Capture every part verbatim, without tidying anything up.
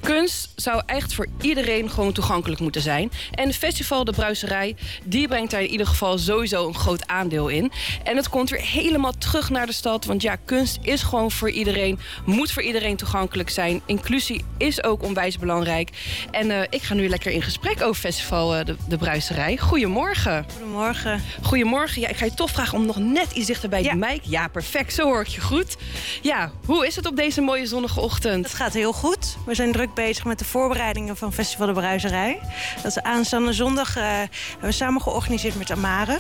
Kunst zou echt voor iedereen gewoon toegankelijk moeten zijn. En het festival De Bruiserij, die brengt daar in ieder geval sowieso een groot aandeel in. En het komt weer helemaal terug naar de stad. Want ja, kunst is gewoon voor iedereen, moet voor iedereen toegankelijk zijn. Inclusie is ook onwijs belangrijk. En uh, ik ga nu lekker in gesprek over festival uh, de, de Bruiserij. Goedemorgen. Goedemorgen. Goedemorgen. Ja, ik ga je toch vragen om nog net iets dichter bij ja. de mic. Ja, perfect. Zo hoor ik je goed. Ja, hoe is het op deze mooie zonnige ochtend? Het gaat heel goed. We zijn druk bezig met de voorbereidingen van Festival De Bruiserij. Dat is aanstaande zondag. Uh, hebben we samen georganiseerd met Amare.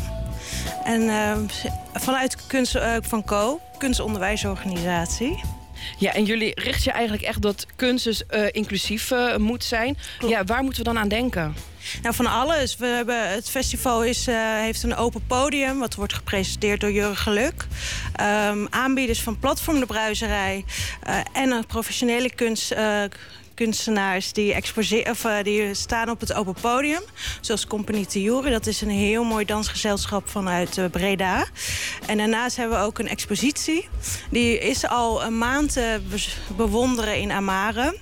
En uh, vanuit kunst uh, van Co, kunstonderwijsorganisatie. Ja, en jullie richten je eigenlijk echt dat kunst dus uh, inclusief uh, moet zijn. Klopt. Ja, waar moeten we dan aan denken? Nou, van alles. We hebben, het festival is, uh, heeft een open podium, wat wordt gepresenteerd door Jurgen Geluk. Um, aanbieders van Platform De Bruiserij uh, en een professionele kunst... Uh, kunstenaars die, of, uh, die staan op het open podium. Zoals Compagnie Tijouri. Dat is een heel mooi dansgezelschap vanuit uh, Breda. En daarnaast hebben we ook een expositie. Die is al een maand te bewonderen in Amare.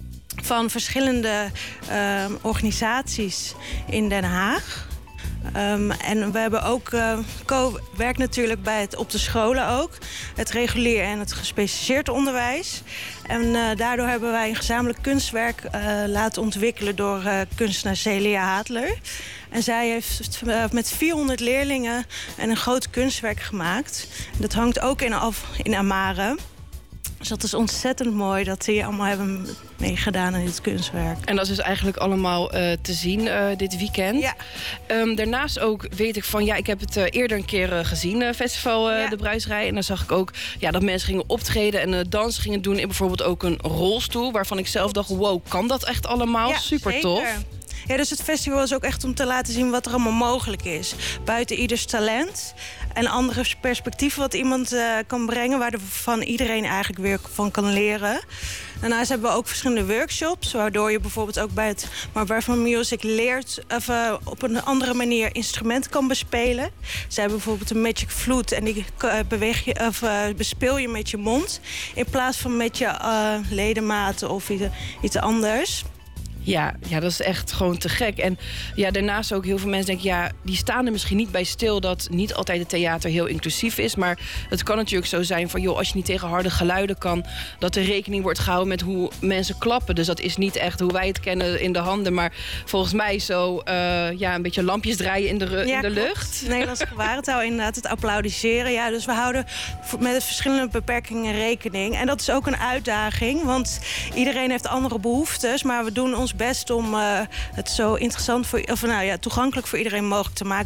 Van verschillende uh, organisaties in Den Haag. Um, en we hebben ook, uh, Co werkt natuurlijk bij het op de scholen ook. Het regulier en het gespecialiseerd onderwijs. En uh, daardoor hebben wij een gezamenlijk kunstwerk uh, laten ontwikkelen door uh, kunstenaar Celia Haatler. En zij heeft uh, met vierhonderd leerlingen een groot kunstwerk gemaakt. Dat hangt ook in, af, in Amare. Dus dat is ontzettend mooi dat ze hier allemaal hebben meegedaan in dit kunstwerk. En dat is dus eigenlijk allemaal uh, te zien uh, dit weekend. Ja. Um, daarnaast ook weet ik van, ja, ik heb het uh, eerder een keer uh, gezien, uh, festival uh, ja. De Bruiserij. En dan zag ik ook ja, dat mensen gingen optreden en uh, dans gingen doen in bijvoorbeeld ook een rolstoel. Waarvan ik zelf dacht, wow, kan dat echt allemaal? Ja, super zeker. Tof. Ja, dus het festival is ook echt om te laten zien wat er allemaal mogelijk is. Buiten ieders talent. En andere perspectieven wat iemand uh, kan brengen, waarvan iedereen eigenlijk weer van kan leren. Daarnaast hebben we ook verschillende workshops, waardoor je bijvoorbeeld ook bij het Marvel Music leert of uh, op een andere manier instrumenten kan bespelen. Ze hebben bijvoorbeeld een Magic Flute en die uh, beweeg je, of, uh, bespeel je met je mond in plaats van met je uh, ledematen of iets, iets anders. Ja, ja, dat is echt gewoon te gek. En ja, daarnaast ook heel veel mensen denken, ja, die staan er misschien niet bij stil dat niet altijd het theater heel inclusief is. Maar het kan natuurlijk zo zijn van, joh, als je niet tegen harde geluiden kan, dat er rekening wordt gehouden met hoe mensen klappen. Dus dat is niet echt hoe wij het kennen in de handen, maar volgens mij zo uh, ja, een beetje lampjes draaien in de, ja, in de lucht. Nederlandse gebarentaal, inderdaad, het applaudisseren. Ja, dus we houden met het verschillende beperkingen rekening. En dat is ook een uitdaging, want iedereen heeft andere behoeftes, maar we doen ons best om uh, het zo interessant voor, of nou ja, toegankelijk voor iedereen mogelijk te maken.